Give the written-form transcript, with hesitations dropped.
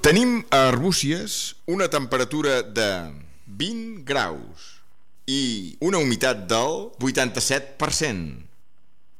Tenim a Arbúcies una temperatura de 20 graus i una humitat del 87%.